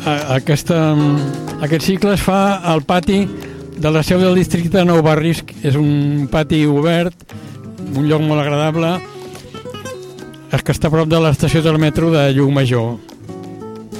Aquest cicle es fa al pati de la seu del districte de Nou Barris. És un pati obert, un lloc molt agradable, que està a prop de l'estació del metro de Llucmajor.